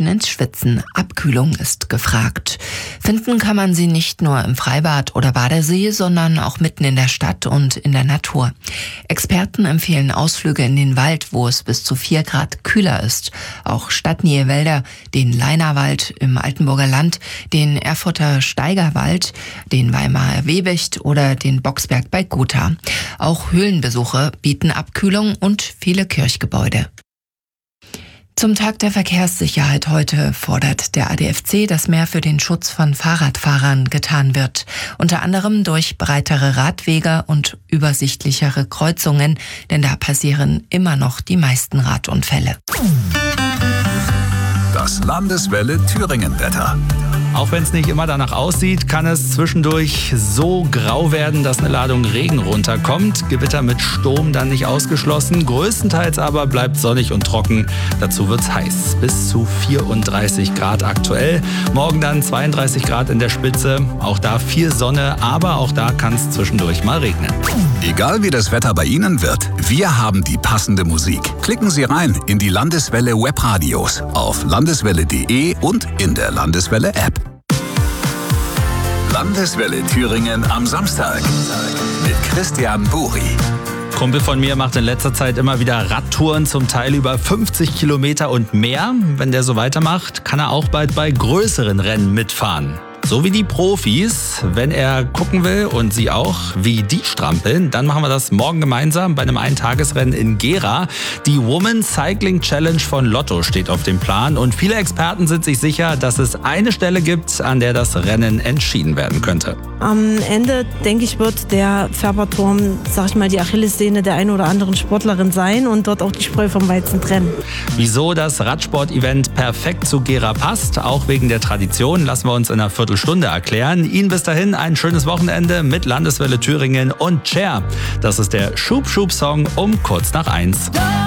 Menschen ins Schwitzen. Abkühlung ist gefragt. Finden kann man sie nicht nur im Freibad oder Badesee, sondern auch mitten in der Stadt und in der Natur. Experten empfehlen Ausflüge in den Wald, wo es bis zu 4 Grad kühler ist. Auch stadtnähe Wälder, den Lainerwald im Altenburger Land, den Erfurter Steigerwald, den Weimarer Webicht oder den Boxberg bei Gotha. Auch Höhlenbesuche bieten Abkühlung und viele Kirchgebäude. Zum Tag der Verkehrssicherheit heute fordert der ADFC, dass mehr für den Schutz von Fahrradfahrern getan wird. Unter anderem durch breitere Radwege und übersichtlichere Kreuzungen, denn da passieren immer noch die meisten Radunfälle. Das Landeswelle Thüringen-Wetter. Auch wenn es nicht immer danach aussieht, kann es zwischendurch so grau werden, dass eine Ladung Regen runterkommt. Gewitter mit Sturm dann nicht ausgeschlossen. Größtenteils aber bleibt sonnig und trocken. Dazu wird's heiß. Bis zu 34 Grad aktuell. Morgen dann 32 Grad in der Spitze. Auch da viel Sonne, aber auch da kann es zwischendurch mal regnen. Egal wie das Wetter bei Ihnen wird, wir haben die passende Musik. Klicken Sie rein in die Landeswelle Webradios auf landeswelle.de und in der Landeswelle App. Landeswelle Thüringen am Samstag mit Christian Buri. Kumpel von mir macht in letzter Zeit immer wieder Radtouren, zum Teil über 50 Kilometer und mehr. Wenn der so weitermacht, kann er auch bald bei größeren Rennen mitfahren. So wie die Profis. Wenn er gucken will und Sie auch, wie die strampeln, dann machen wir das morgen gemeinsam bei einem Eintagesrennen in Gera. Die Women Cycling Challenge von Lotto steht auf dem Plan und viele Experten sind sich sicher, dass es eine Stelle gibt, an der das Rennen entschieden werden könnte. Am Ende, denke ich, wird der Färberturm, sag ich mal, die Achillessehne der einen oder anderen Sportlerin sein und dort auch die Spreu vom Weizen trennen. Wieso das Radsport-Event perfekt zu Gera passt, auch wegen der Tradition, lassen wir uns in einer Viertelstunde erklären. Ihnen bis dahin ein schönes Wochenende mit Landeswelle Thüringen und Cher. Das ist der Schub-Schub-Song um kurz nach 1.